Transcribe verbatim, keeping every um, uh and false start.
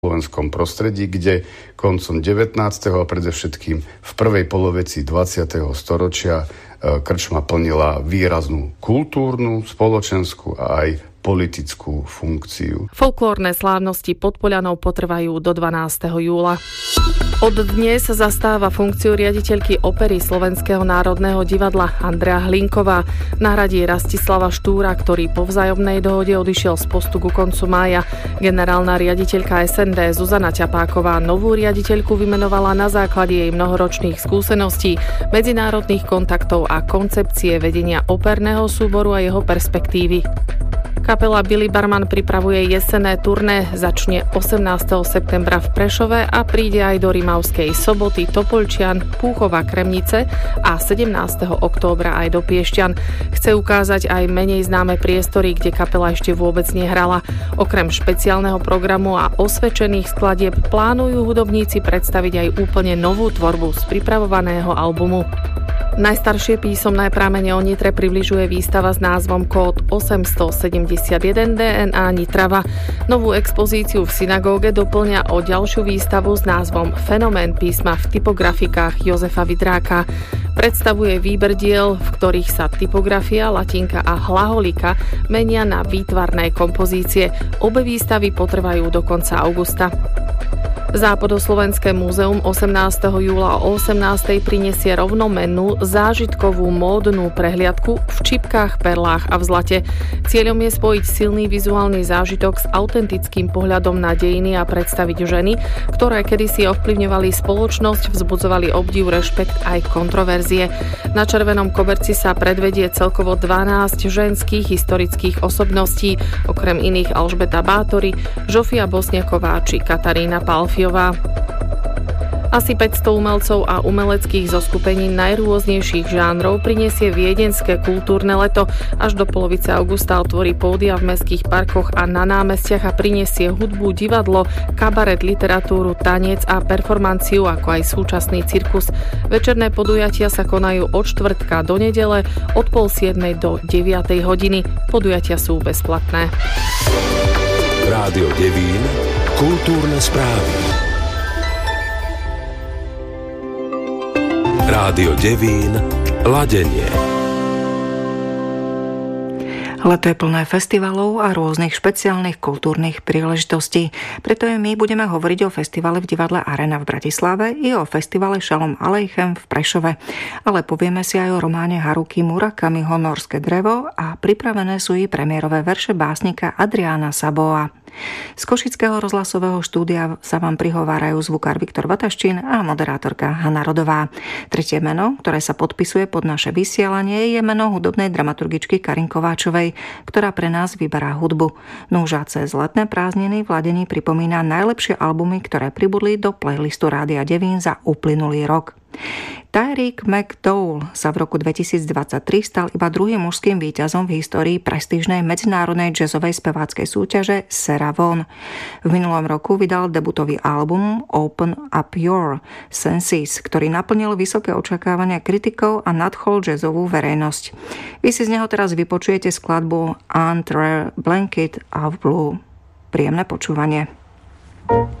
slovenskom prostredí, kde koncom devätnásteho a predovšetkým v prvej polovici dvadsiateho storočia krčma plnila výraznú kultúrnu, spoločenskú a aj politickú funkciu. Folklórne slávnosti pod Poľanou potrvajú do dvanásteho júla. Od dnes zastáva funkciu riaditeľky opery Slovenského národného divadla Andrea Hlinková. Nahradí Rastislava Štúra, ktorý po vzájomnej dohode odišiel z postu ku koncu mája. Generálna riaditeľka es en dé Zuzana Ťapáková novú riaditeľku vymenovala na základe jej mnohoročných skúseností, medzinárodných kontaktov a koncepcie vedenia operného súboru a jeho perspektívy. Kapela Billy Barman pripravuje jesenné turné, začne osemnásteho septembra v Prešove a príde aj do Rimavskej Soboty, Topolčian, Púchova, Kremnice a sedemnásteho októbra aj do Piešťan. Chce ukázať aj menej známe priestory, kde kapela ešte vôbec nehrala. Okrem špeciálneho programu a osvedčených skladieb plánujú hudobníci predstaviť aj úplne novú tvorbu z pripravovaného albumu. Najstaršie písomné pramene o Nitre približuje výstava s názvom Kód osemstosedemdesiatjeden dé en á Nitrava. Novú expozíciu v synagóge doplňa o ďalšiu výstavu s názvom Fenomén písma v typografikách Jozefa Vidráka. Predstavuje výber diel, v ktorých sa typografia, latinka a hlaholika menia na výtvarné kompozície. Obe výstavy potrvajú do konca augusta. Západoslovenské múzeum osemnásteho júla o osemnástej prinesie rovnomennú zážitkovú módnu prehliadku v čipkách, perlách a v zlate. Cieľom je spojiť silný vizuálny zážitok s autentickým pohľadom na dejiny a predstaviť ženy, ktoré kedysi ovplyvňovali spoločnosť, vzbudzovali obdiv, rešpekt aj kontroverzie. Na červenom koberci sa predvedie celkovo dvanásť ženských historických osobností, okrem iných Alžbeta Bátory, Žofia Bosniaková či Katarína Palfi. Asi päťsto umelcov a umeleckých zoskupení najrôznejších žánrov prinesie viedenské kultúrne leto. Až do polovice augusta otvorí pódia v mestských parkoch a na námestiach a prinesie hudbu, divadlo, kabaret, literatúru, tanec a performanciu, ako aj súčasný cirkus. Večerné podujatia sa konajú od štvrtka do nedele od pol siedmej do deviatej hodiny. Podujatia sú bezplatné. Rádio Devín, kultúrne správy. Rádio Devín, ladenie. Leto je plné festivalov a rôznych špeciálnych kultúrnych príležitostí. Preto aj my budeme hovoriť o festivale v divadle Arena v Bratislave i o festivale Šalom Aleichem v Prešove. Ale povieme si aj o románe Haruki Murakamiho Norské drevo a pripravené sú i premiérové verše básnika Adriána Saboa. Z Košického rozhlasového štúdia sa vám prihovárajú zvukár Viktor Vataščín a moderátorka Hana Rodová. Tretie meno, ktoré sa podpisuje pod naše vysielanie, je meno hudobnej dramaturgičky Karin Kováčovej, ktorá pre nás vyberá hudbu. Núža cez letné prázdniny v ladení pripomína najlepšie albumy, ktoré pribudli do playlistu Rádia Devín za uplynulý rok. Tyreek McDowell sa v roku dvetisícdvadsaťtri stal iba druhým mužským víťazom v histórii prestížnej medzinárodnej jazzovej speváckej súťaže Sarah Vaughan. V minulom roku vydal debutový album Open Up Your Senses, ktorý naplnil vysoké očakávania kritikov a nadchol jazzovú verejnosť. Vy si z neho teraz vypočujete skladbu Under Blanket of Blue. Príjemné počúvanie.